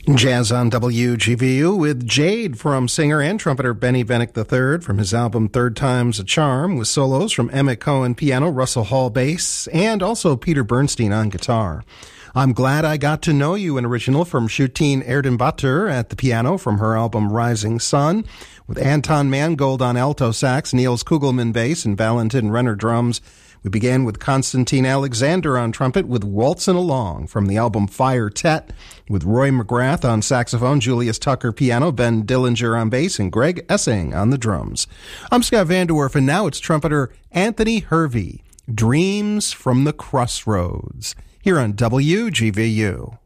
Jazz on WGVU with Jade from singer and trumpeter Benny Venik III from his album Third Time's a Charm, with solos from Emmett Cohen piano, Russell Hall bass, and also Peter Bernstein on guitar. I'm Glad I Got to Know You, an original from Shootin Erdenbatur at the piano from her album Rising Sun, with Anton Mangold on alto sax, Niels Kugelman bass, and Valentin Renner drums. We began with Konstantin Alexander on trumpet with Waltzin' Along from the album Fire Tet, with Roy McGrath on saxophone, Julius Tucker piano, Ben Dillinger on bass, and Greg Essing on the drums. I'm Scott Vanderwerf, and now it's trumpeter Anthony Hervey, Dreams from the Crossroads, here on WGVU.